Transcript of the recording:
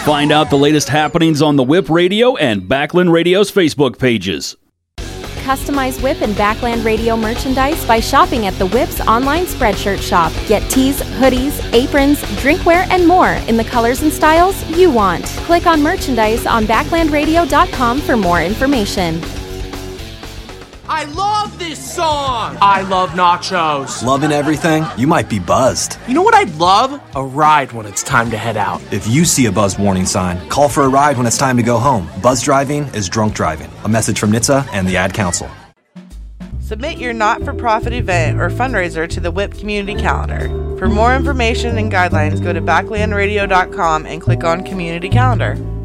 Find out the latest happenings on the Whip Radio and Backland Radio's Facebook pages. Customize Whip and Backland Radio merchandise by shopping at the Whip's online spreadshirt shop. Get tees, hoodies, aprons, drinkware, and more in the colors and styles you want. Click on merchandise on backlandradio.com for more information. I love this song! I love nachos. Loving everything? You might be buzzed. You know what I'd love? A ride when it's time to head out. If you see a buzz warning sign, call for a ride when it's time to go home. Buzz driving is drunk driving. A message from NHTSA and the Ad Council. Submit your not-for-profit event or fundraiser to the WHIP Community Calendar. For more information and guidelines, go to backlandradio.com and click on Community Calendar.